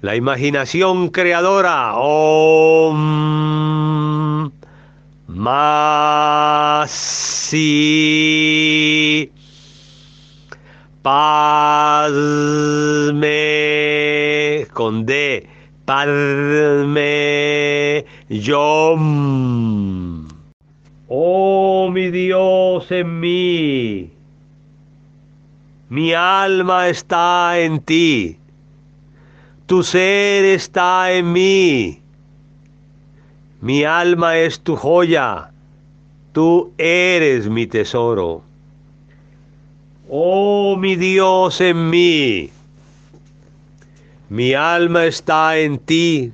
la imaginación creadora. Om Masi Padme con D. Padme Yom. Oh mi Dios en mí. Mi alma está en ti. Tu ser está en mí. Mi alma es tu joya. Tú eres mi tesoro. Oh mi Dios en mí. Mi alma está en ti.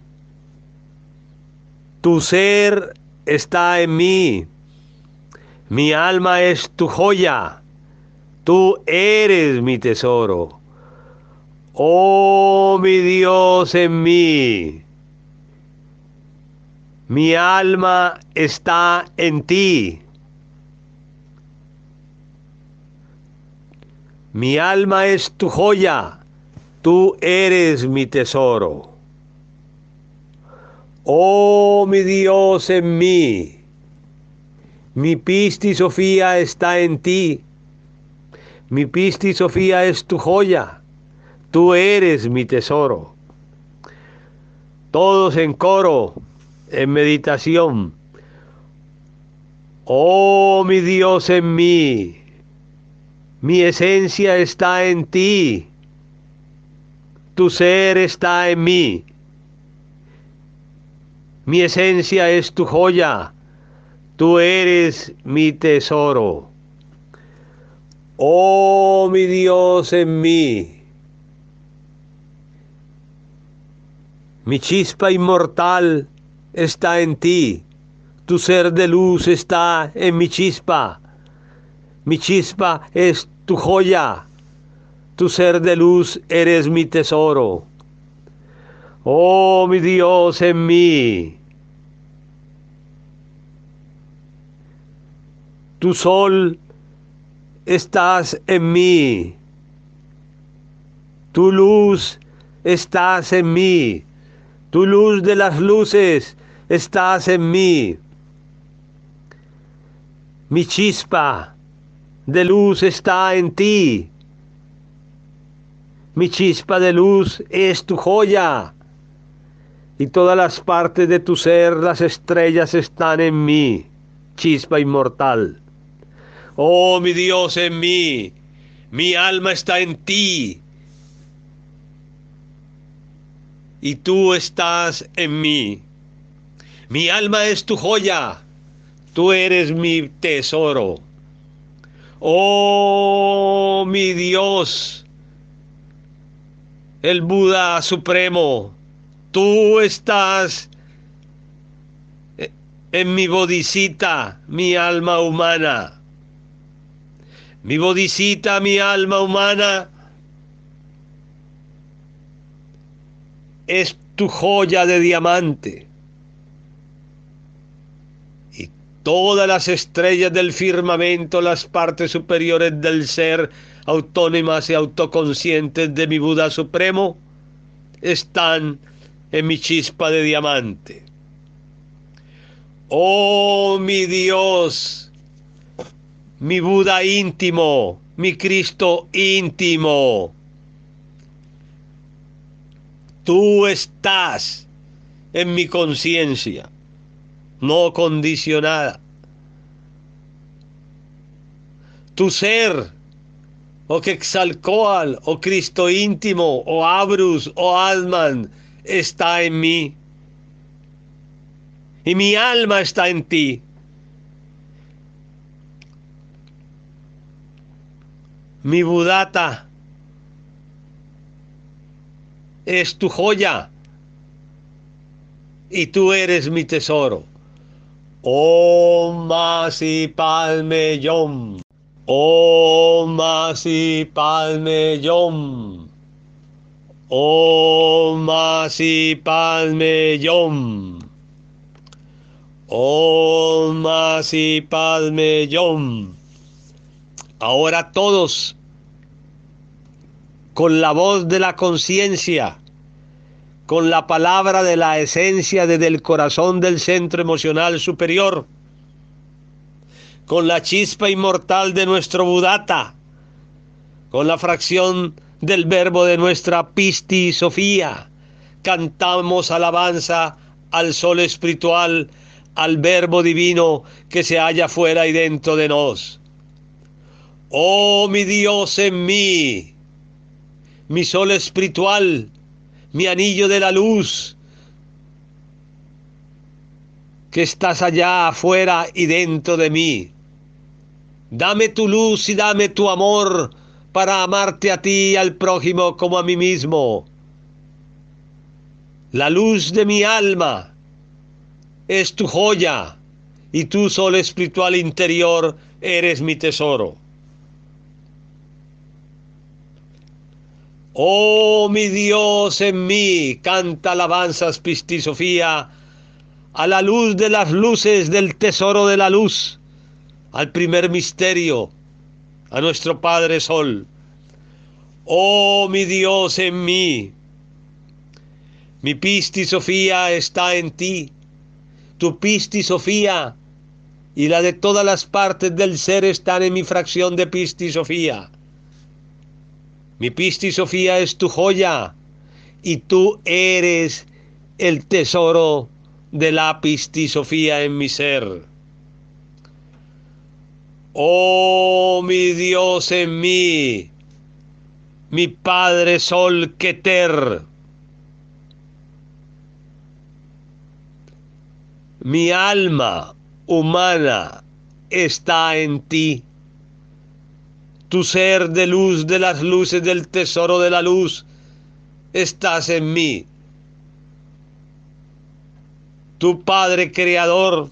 Tu ser está en mí. Mi alma es tu joya. Tú eres mi tesoro. Oh mi Dios en mí. Mi alma está en ti. Mi alma es tu joya. Tú eres mi tesoro. Oh mi Dios en mí. Mi Pisti Sofía está en ti. Mi Pisti Sofía es tu joya. Tú eres mi tesoro. Todos en coro, en meditación. Oh mi Dios en mí. Mi esencia está en ti. Tu ser está en mí. Mi esencia es tu joya. Tú eres mi tesoro. Oh mi Dios en mí. Mi chispa inmortal está en ti. Tu ser de luz está en mi chispa. Mi chispa es tu joya. Tu ser de luz eres mi tesoro. Oh mi Dios en mí. Tu sol estás en mí. Tu luz estás en mí. Tu luz de las luces estás en mí. Mi chispa de luz está en ti. Mi chispa de luz es tu joya. Y todas las partes de tu ser, las estrellas están en mí. Chispa inmortal. Oh mi Dios en mí. Mi alma está en ti. Y tú estás en mí. Mi alma es tu joya. Tú eres mi tesoro. Oh mi Dios, el Buda Supremo, tú estás en mi bodhicitta, mi alma humana. Mi bodhicitta, mi alma humana, es tu joya de diamante. Y todas las estrellas del firmamento, las partes superiores del ser, autónomas y autoconscientes de mi Buda Supremo, están en mi chispa de diamante. Oh mi Dios, mi Buda íntimo, mi Cristo íntimo, tú estás en mi conciencia, no condicionada. Tu ser, o Quetzalcóatl, o Cristo íntimo, o Abrus, o Atman, está en mí. Y mi alma está en ti. Mi Buddhata es tu joya. Y tú eres mi tesoro. Om Masi Padme Yom. Om Masi Padme Yom. Om Masi Padme Yom. Om Masi Padme Yom. Ahora todos, con la voz de la conciencia, con la palabra de la esencia desde el corazón del centro emocional superior, con la chispa inmortal de nuestro Buddhata, con la fracción del verbo de nuestra Pisti Sofía, cantamos alabanza al sol espiritual, al verbo divino que se halla fuera y dentro de nos. Oh mi Dios en mí, mi sol espiritual, mi anillo de la luz, que estás allá afuera y dentro de mí. Dame tu luz y dame tu amor para amarte a ti y al prójimo como a mí mismo. La luz de mi alma es tu joya y tu sol espiritual interior eres mi tesoro. Oh mi Dios en mí, canta alabanzas Pisti Sofía, a la luz de las luces del tesoro de la luz, al primer misterio, a nuestro Padre Sol. Oh mi Dios en mí, mi Pisti Sofía está en ti, tu Pisti Sofía y la de todas las partes del ser están en mi fracción de Pisti Sofía. Mi Pisti Sofía es tu joya y tú eres el tesoro de la Pisti Sofía en mi ser. Oh mi Dios en mí, mi Padre Sol Keter, mi alma humana está en ti. Tu ser de luz de las luces del tesoro de la luz, estás en mí. Tu Padre Creador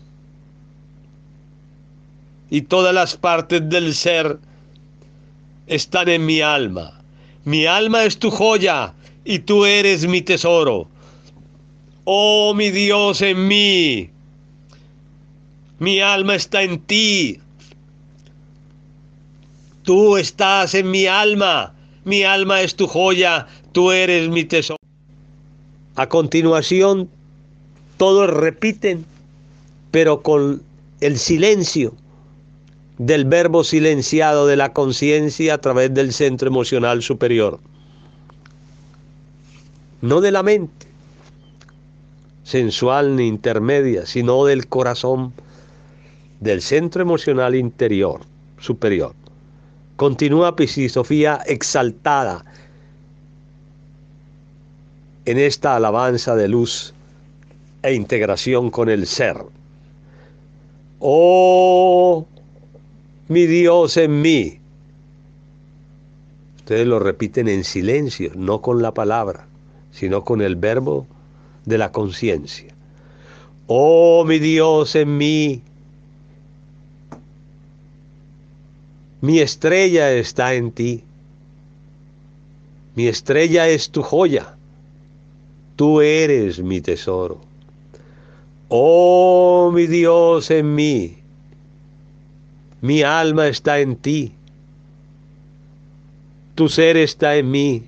y todas las partes del ser están en mi alma. Mi alma es tu joya y tú eres mi tesoro. Oh mi Dios en mí, mi alma está en ti. Tú estás en mi alma es tu joya, tú eres mi tesoro. A continuación, todos repiten, pero con el silencio del verbo silenciado de la conciencia a través del centro emocional superior. No de la mente sensual ni intermedia, sino del corazón, del centro emocional interior, superior. Continúa Pisti Sofía exaltada en esta alabanza de luz e integración con el ser. Oh, mi Dios en mí. Ustedes lo repiten en silencio, no con la palabra, sino con el verbo de la conciencia. Oh, mi Dios en mí. Mi estrella está en ti. Mi estrella es tu joya. Tú eres mi tesoro. Oh, mi Dios en mí. Mi alma está en ti. Tu ser está en mí.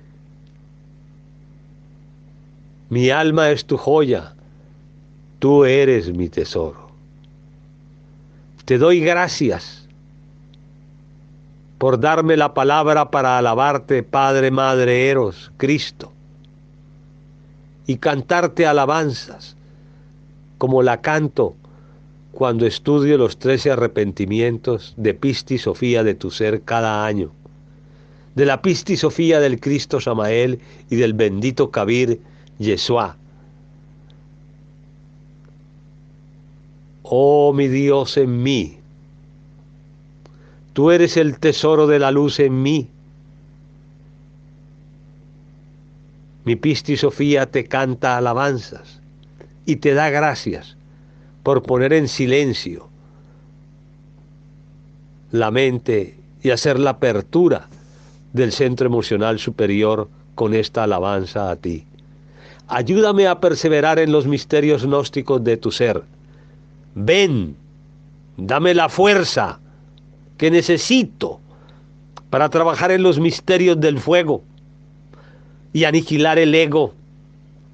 Mi alma es tu joya. Tú eres mi tesoro. Te doy gracias por darme la palabra para alabarte, Padre, Madre, Eros, Cristo, y cantarte alabanzas, como la canto cuando estudio los 13 arrepentimientos de Pisti Sofía de tu ser cada año, de la Pisti Sofía del Cristo Samael y del bendito Kabir Yeshua. Oh mi Dios en mí, tú eres el tesoro de la luz en mí. Mi Pisti Sofía te canta alabanzas y te da gracias por poner en silencio la mente y hacer la apertura del centro emocional superior con esta alabanza a ti. Ayúdame a perseverar en los misterios gnósticos de tu ser. Ven, dame la fuerza que necesito para trabajar en los misterios del fuego y aniquilar el ego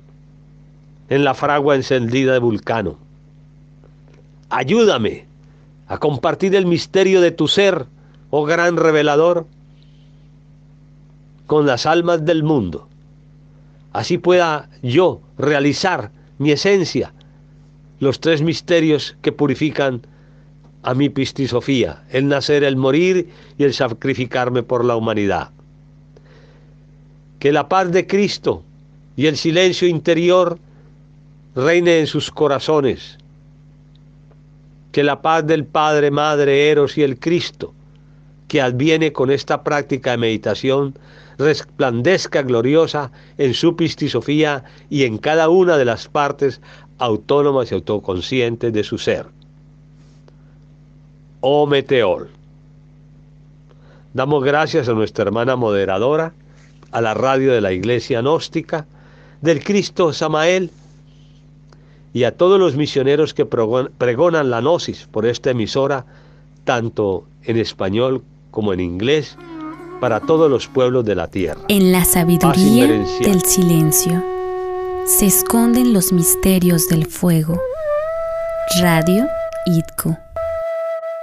en la fragua encendida de Vulcano. Ayúdame a compartir el misterio de tu ser, oh gran revelador, con las almas del mundo. Así pueda yo realizar mi esencia, los tres misterios que purifican a mi pistisofía, el nacer, el morir y el sacrificarme por la humanidad. Que la paz de Cristo y el silencio interior reine en sus corazones. Que la paz del Padre, Madre, Eros y el Cristo, que adviene con esta práctica de meditación, resplandezca gloriosa en su pistisofía y en cada una de las partes autónomas y autoconscientes de su ser. Oh Meteor. Damos gracias a nuestra hermana moderadora, a la radio de la Iglesia Gnóstica, del Cristo Samael, y a todos los misioneros que pregonan la gnosis por esta emisora, tanto en español como en inglés, para todos los pueblos de la tierra. En la sabiduría del silencio se esconden los misterios del fuego. Radio IDCO.